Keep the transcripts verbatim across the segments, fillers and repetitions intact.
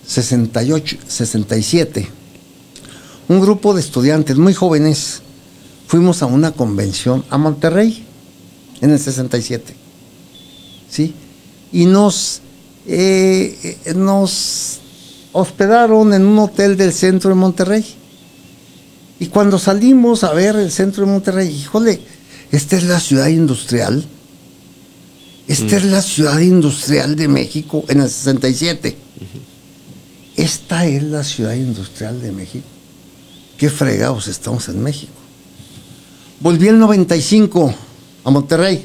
sesenta y ocho, sesenta y siete, un grupo de estudiantes muy jóvenes fuimos a una convención a Monterrey en el sesenta y siete, ¿sí? Y nos, eh, nos hospedaron en un hotel del centro de Monterrey. Y cuando salimos a ver el centro de Monterrey, híjole, esta es la ciudad industrial. Esta mm. es la ciudad industrial de México en el sesenta y siete. Uh-huh. Esta es la ciudad industrial de México. Qué fregados estamos en México. Volví el noventa y cinco a Monterrey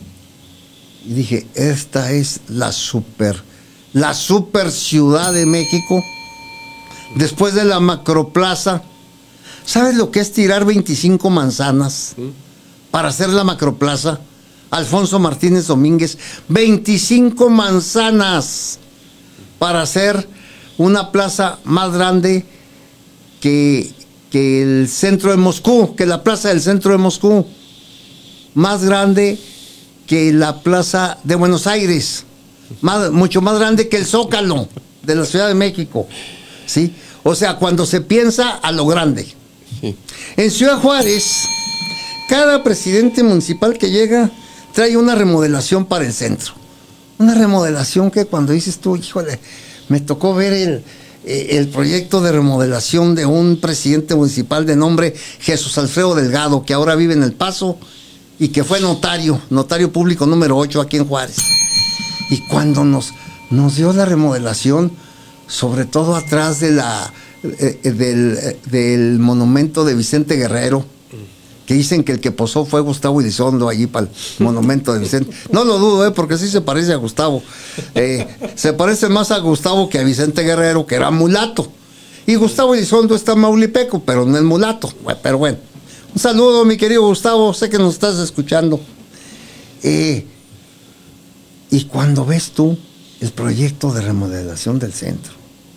y dije, esta es la super, la super ciudad de México. Después de la Macroplaza, ¿sabes lo que es tirar veinticinco manzanas para hacer la Macroplaza? Alfonso Martínez Domínguez, veinticinco manzanas para hacer una plaza más grande que, que el centro de Moscú, que la plaza del centro de Moscú, más grande que la plaza de Buenos Aires, más, mucho más grande que el Zócalo de la Ciudad de México, ¿sí? O sea, cuando se piensa a lo grande. Sí. En Ciudad Juárez, cada presidente municipal que llega trae una remodelación para el centro. Una remodelación que cuando dices tú, híjole, me tocó ver el, el proyecto de remodelación de un presidente municipal de nombre Jesús Alfredo Delgado, que ahora vive en El Paso y que fue notario, notario público número ocho aquí en Juárez. Y cuando nos, nos dio la remodelación, sobre todo atrás de la, eh, del, del monumento de Vicente Guerrero, que dicen que el que posó fue Gustavo Elizondo allí para el monumento de Vicente. No lo dudo, ¿eh? Porque sí se parece a Gustavo. Eh, se parece más a Gustavo que a Vicente Guerrero, que era mulato. Y Gustavo Elizondo está maulipeco, pero no es mulato. Pero bueno, un saludo, mi querido Gustavo, sé que nos estás escuchando. Eh, y cuando ves tú el proyecto de remodelación del centro,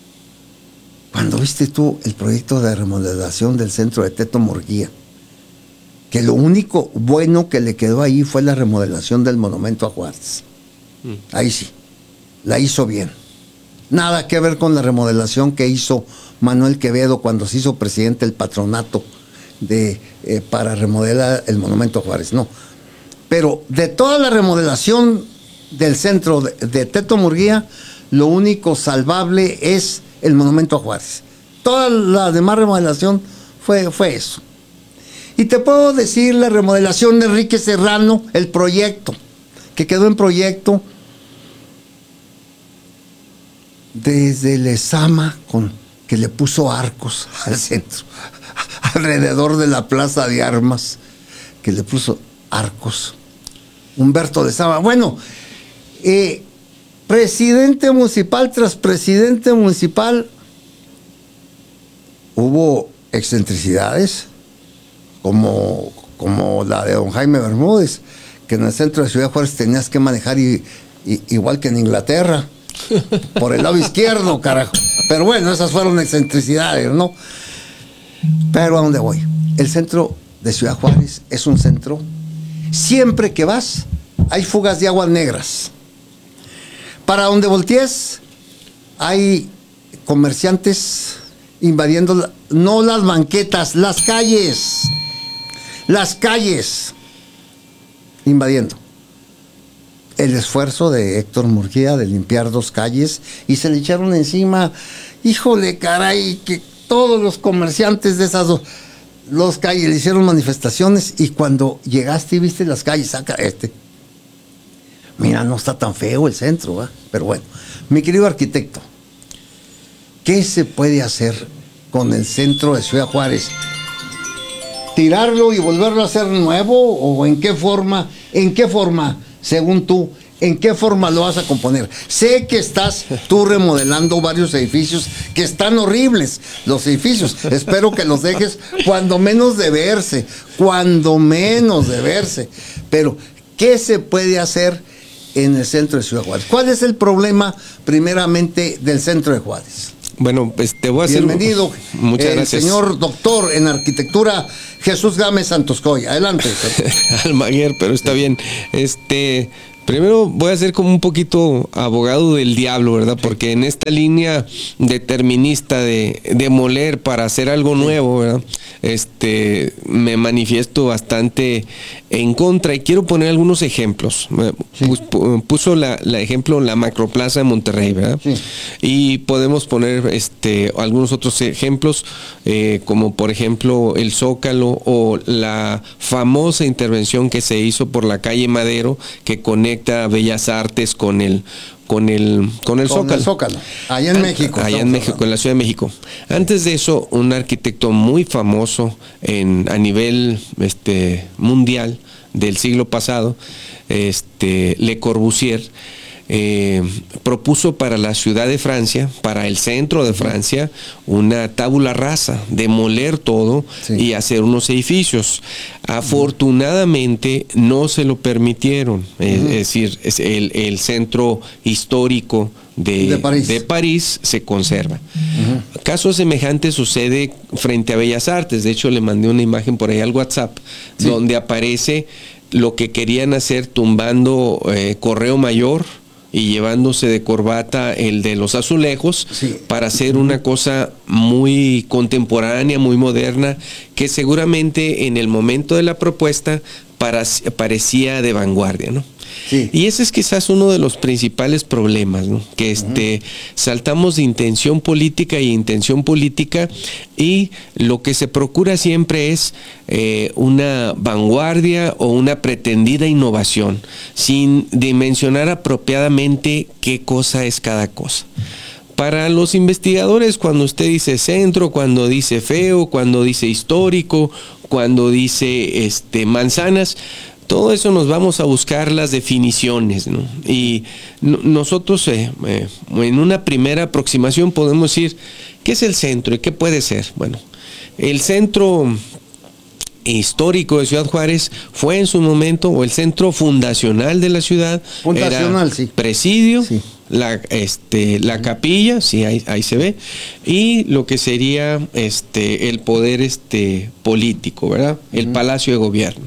cuando viste tú el proyecto de remodelación del centro de Teto Murguía, que lo único bueno que le quedó ahí fue la remodelación del monumento a Juárez. Mm. Ahí sí, la hizo bien. Nada que ver con la remodelación que hizo Manuel Quevedo cuando se hizo presidente del patronato de, eh, para remodelar el monumento a Juárez, no. Pero de toda la remodelación del centro de, de Teto Murguía, lo único salvable es el monumento a Juárez. Toda la demás remodelación fue, fue eso. Y te puedo decir la remodelación de Enrique Serrano, el proyecto, que quedó en proyecto desde Lezama, con, que le puso arcos al centro, alrededor de la plaza de armas, que le puso arcos. Humberto Lezama, bueno, eh, presidente municipal tras presidente municipal, hubo excentricidades, Como, como la de don Jaime Bermúdez, que en el centro de Ciudad Juárez tenías que manejar y, y, igual que en Inglaterra, por el lado izquierdo, carajo. Pero bueno, esas fueron excentricidades, ¿no? Pero ¿a dónde voy? El centro de Ciudad Juárez es un centro, siempre que vas, hay fugas de aguas negras. Para donde voltees, hay comerciantes invadiendo, la, no las banquetas, las calles. Las calles invadiendo. El esfuerzo de Héctor Murguía de limpiar dos calles y se le echaron encima, híjole, caray, que todos los comerciantes de esas dos, dos calles le hicieron manifestaciones y cuando llegaste y viste las calles, saca este. Mira, no está tan feo el centro, ¿eh? Pero bueno, mi querido arquitecto, ¿qué se puede hacer con el centro de Ciudad Juárez? ¿Tirarlo y volverlo a hacer nuevo? ¿O en qué forma, en qué forma, según tú, en qué forma lo vas a componer? Sé que estás tú remodelando varios edificios que están horribles, los edificios. Espero que los dejes cuando menos de verse, cuando menos de verse. Pero, ¿qué se puede hacer en el centro de Ciudad Juárez? ¿Cuál es el problema, primeramente, del centro de Juárez? Bueno, pues te voy a hacer... Bienvenido, muchas el gracias. Señor doctor en arquitectura, Jesús Gámez Santoscoy. Adelante. Almaguer, pero está bien. Este, Primero voy a ser como un poquito abogado del diablo, ¿verdad? Porque en esta línea determinista de demoler para hacer algo nuevo, ¿verdad? Este, me manifiesto bastante en contra y quiero poner algunos ejemplos. Sí. Puso la, la ejemplo la Macroplaza de Monterrey, ¿verdad? Sí. Y podemos poner este, algunos otros ejemplos, eh, como por ejemplo el Zócalo o la famosa intervención que se hizo por la calle Madero, que conecta Bellas Artes con el con el con el con Zócalo. El Zócalo, allá en México. Allá en México, hablando. En la Ciudad de México. Antes de eso, un arquitecto muy famoso en a nivel este mundial del siglo pasado, este Le Corbusier, Eh, propuso para la ciudad de Francia, para el centro de Francia, una tabula rasa, demoler todo, sí, y hacer unos edificios. Afortunadamente no se lo permitieron, uh-huh. es, es decir, es el, el centro histórico de, de, París. de París se conserva. Uh-huh. Caso semejante sucede frente a Bellas Artes. De hecho, le mandé una imagen por ahí al WhatsApp, sí, donde aparece lo que querían hacer tumbando eh, Correo Mayor y llevándose de corbata el de los azulejos, sí, para hacer una cosa muy contemporánea, muy moderna, que seguramente en el momento de la propuesta para, parecía de vanguardia, ¿no? Sí. Y ese es quizás uno de los principales problemas, ¿no? Que este, uh-huh. saltamos de intención política y intención política, y lo que se procura siempre es eh, una vanguardia o una pretendida innovación, sin dimensionar apropiadamente qué cosa es cada cosa. Para los investigadores, cuando usted dice centro, cuando dice feo, cuando dice histórico, cuando dice este, manzanas, todo eso nos vamos a buscar las definiciones, ¿no? Y no, nosotros eh, eh, en una primera aproximación podemos decir, ¿qué es el centro y qué puede ser? Bueno, el centro histórico de Ciudad Juárez fue en su momento, o el centro fundacional de la ciudad, fundacional, era sí, presidio, sí, la este la capilla, sí, ahí, ahí se ve, y lo que sería este el poder este político, ¿verdad? El uh-huh. Palacio de Gobierno.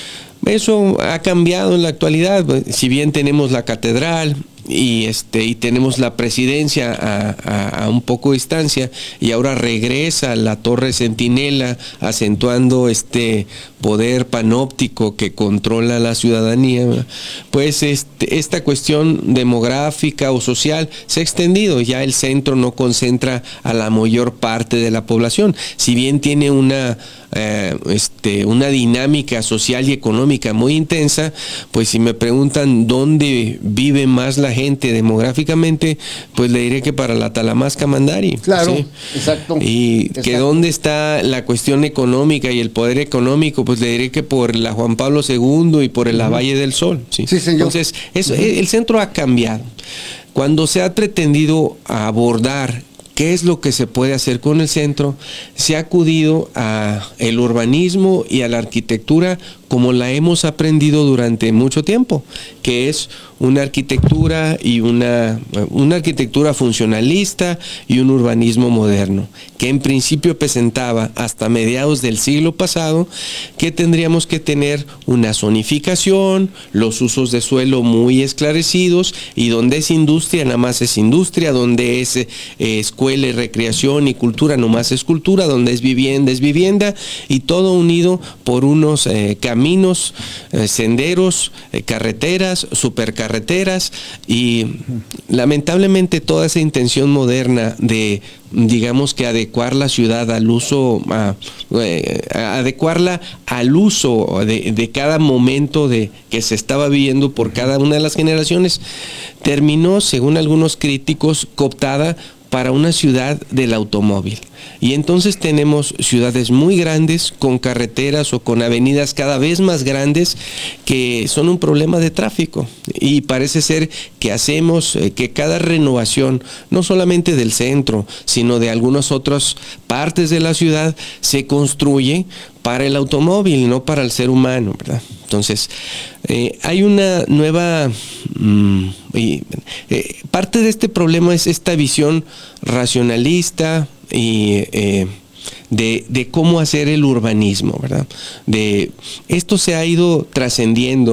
Eso ha cambiado en la actualidad, si bien tenemos la catedral y este y tenemos la presidencia a, a, a un poco de distancia, y ahora regresa la torre centinela, acentuando este poder panóptico que controla la ciudadanía. Pues este, esta cuestión demográfica o social se ha extendido, ya el centro no concentra a la mayor parte de la población, si bien tiene una Eh, este, una dinámica social y económica muy intensa. Pues si me preguntan dónde vive más la gente demográficamente, pues le diré que para la Talamasca Mandari. Claro, ¿sí? Exacto. Y exacto. que dónde está la cuestión económica y el poder económico, pues le diré que por la Juan Pablo segundo y por el uh-huh. Valle del Sol. Sí, sí señor. Entonces, eso, uh-huh. el centro ha cambiado. Cuando se ha pretendido abordar ¿qué es lo que se puede hacer con el centro? Se ha acudido a el urbanismo y a la arquitectura como la hemos aprendido durante mucho tiempo, que es una arquitectura y una, una arquitectura funcionalista y un urbanismo moderno, que en principio presentaba hasta mediados del siglo pasado que tendríamos que tener una zonificación, los usos de suelo muy esclarecidos, y donde es industria nada más es industria, donde es eh, escuela y recreación y cultura nada más es cultura, donde es vivienda es vivienda, y todo unido por unos eh, caminos, eh, senderos, eh, carreteras, supercarreteras, y lamentablemente toda esa intención moderna de, digamos que adecuar la ciudad al uso, a, a adecuarla al uso de, de cada momento de que se estaba viviendo por cada una de las generaciones, terminó, según algunos críticos, cooptada para una ciudad del automóvil. Y entonces tenemos ciudades muy grandes con carreteras o con avenidas cada vez más grandes que son un problema de tráfico, y parece ser que hacemos eh, que cada renovación, no solamente del centro, sino de algunas otras partes de la ciudad, se construye para el automóvil, no para el ser humano, ¿verdad? Entonces, eh, hay una nueva... Mmm, y, eh, parte de este problema es esta visión racionalista y eh, de, de cómo hacer el urbanismo, ¿verdad? De, esto se ha ido trascendiendo.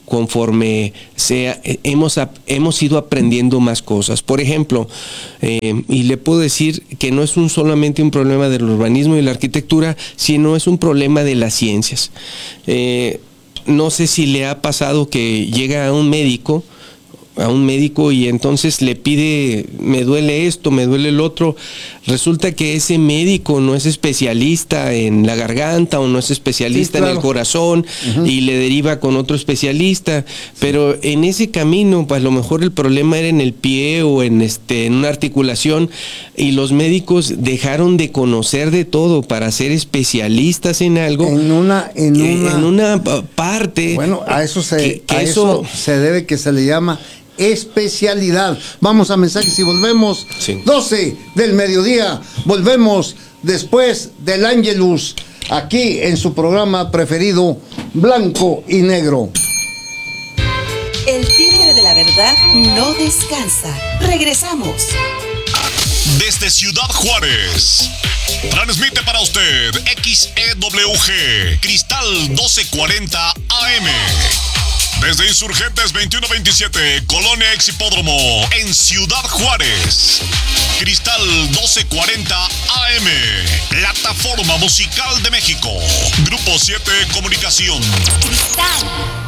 conforme sea, hemos, hemos ido aprendiendo más cosas. Por ejemplo, eh, y le puedo decir que no es un, solamente un problema del urbanismo y la arquitectura, sino es un problema de las ciencias. Eh, no sé si le ha pasado que llega a un médico, a un médico y entonces le pide, me duele esto, me duele el otro. Resulta que ese médico no es especialista en la garganta o no es especialista sí, claro. en el corazón uh-huh. y le deriva con otro especialista, pero en ese camino pues a lo mejor el problema era en el pie o en este en una articulación y los médicos dejaron de conocer de todo para ser especialistas en algo en una en, eh, una, en una parte. Bueno, a eso se que, que a eso, eso se debe que se le llama especialidad. Vamos a mensajes y volvemos. Sí. doce del mediodía. Volvemos después del Ángelus, aquí en su programa preferido, Blanco y Negro. El timbre de la verdad no descansa. Regresamos. Desde Ciudad Juárez, transmite para usted X E W G, Cristal doce cuarenta A M. Desde Insurgentes veintiuno veintisiete, Colonia Exhipódromo, en Ciudad Juárez. Cristal doce cuarenta A M, Plataforma Musical de México. Grupo siete Comunicación. Cristal